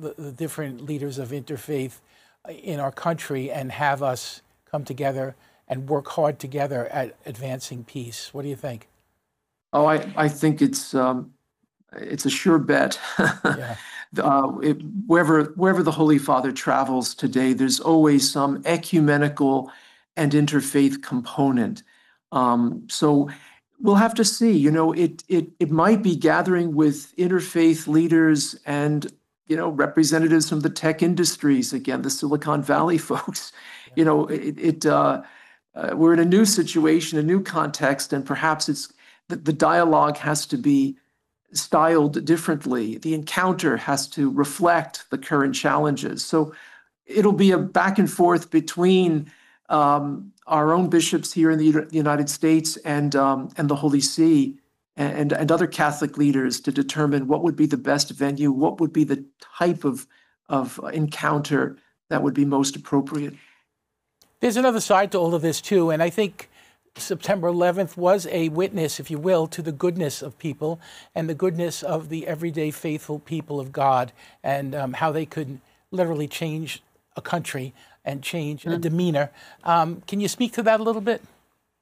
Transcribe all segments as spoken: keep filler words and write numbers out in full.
the, the different leaders of interfaith in our country and have us come together and work hard together at advancing peace. What do you think? Oh, I, I think it's um, it's a sure bet. Yeah. uh, it, wherever wherever the Holy Father travels today, there's always some ecumenical and interfaith component. Um, so we'll have to see. You know, it it it might be gathering with interfaith leaders and you know representatives from the tech industries. Again, the Silicon Valley folks. Yeah. You know, it. it uh, uh, we're in a new situation, a new context, and perhaps it's the, the dialogue has to be styled differently. The encounter has to reflect the current challenges. So it'll be a back and forth between um, our own bishops here in the, the United States and um, and the Holy See and, and other Catholic leaders to determine what would be the best venue, what would be the type of, of encounter that would be most appropriate. There's another side to all of this, too, and I think September eleventh was a witness, if you will, to the goodness of people and the goodness of the everyday faithful people of God and um, how they could literally change a country and change mm-hmm. a demeanor. Um, can you speak to that a little bit?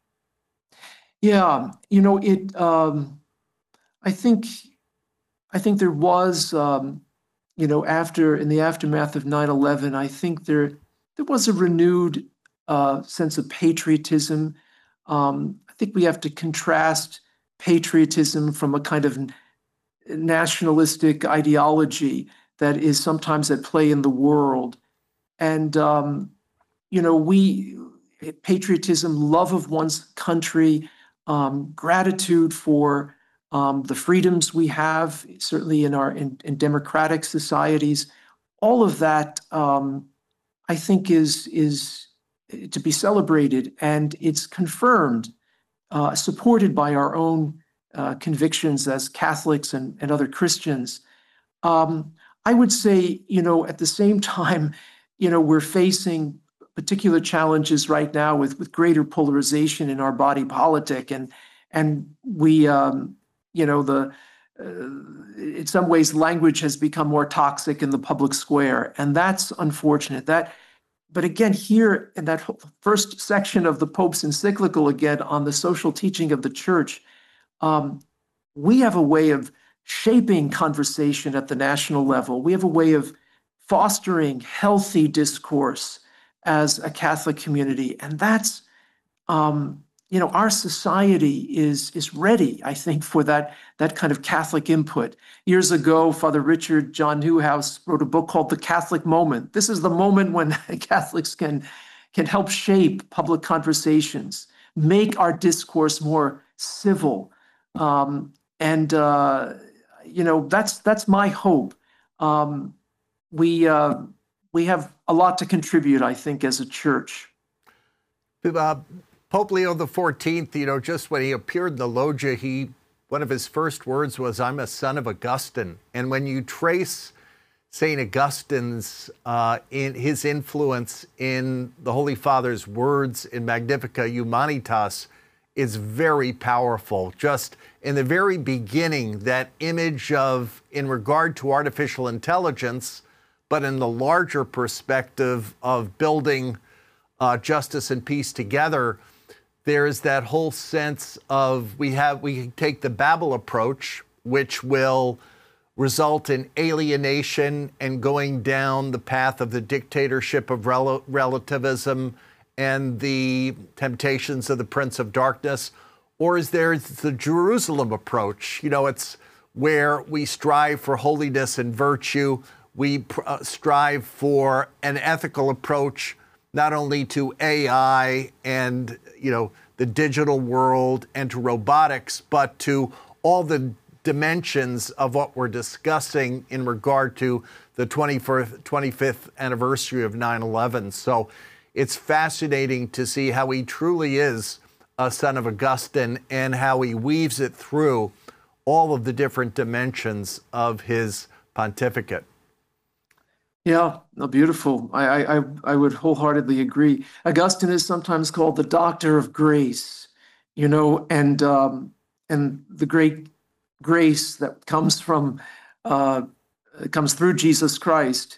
Yeah, you know, it. Um, I think, I think there was, um, you know, after in the aftermath of nine eleven, I think there there was a renewed uh, sense of patriotism. Um, I think we have to contrast patriotism from a kind of nationalistic ideology that is sometimes at play in the world. And, um, you know, we, patriotism, love of one's country, um, gratitude for um, the freedoms we have, certainly in our in, in democratic societies, all of that, um, I think is, is to be celebrated, and it's confirmed, uh, supported by our own uh, convictions as Catholics and, and other Christians. Um, I would say, you know, at the same time, you know, we're facing particular challenges right now with, with greater polarization in our body politic, and and we, um, you know, the uh, in some ways language has become more toxic in the public square, and that's unfortunate. That. But again, here in that first section of the Pope's encyclical, again, on the social teaching of the Church, um, we have a way of shaping conversation at the national level. We have a way of fostering healthy discourse as a Catholic community. And that's, um, you know, our society is, is ready, I think, for that, that kind of Catholic input. Years ago, Father Richard John Newhouse wrote a book called The Catholic Moment. This is the moment when Catholics can, can help shape public conversations, make our discourse more civil. Um, and, uh, you know, that's, that's my hope. Um, we, uh, we have a lot to contribute, I think, as a church. Uh, Pope Leo the fourteenth, you know, just when he appeared in the loggia, he, one of his first words was, "I'm a son of Augustine." And when you trace Saint Augustine's, uh, in his influence in the Holy Father's words in Magnificat Humanitas, is very powerful. Just in the very beginning, that image of, in regard to artificial intelligence, but in the larger perspective of building uh, justice and peace together, there's that whole sense of we have, we take the Babel approach, which will result in alienation and going down the path of the dictatorship of rel relativism and the temptations of the Prince of Darkness. Or is there the Jerusalem approach? You know, it's where we strive for holiness and virtue. We uh, strive for an ethical approach, not only to A I and, you know, the digital world and to robotics, but to all the dimensions of what we're discussing in regard to the twenty-fifth anniversary of nine eleven. So it's fascinating to see how he truly is a son of Augustine and how he weaves it through all of the different dimensions of his pontificate. Yeah, no, beautiful. I, I, I would wholeheartedly agree. Augustine is sometimes called the doctor of grace, you know, and um, and the great grace that comes from uh, it comes through Jesus Christ,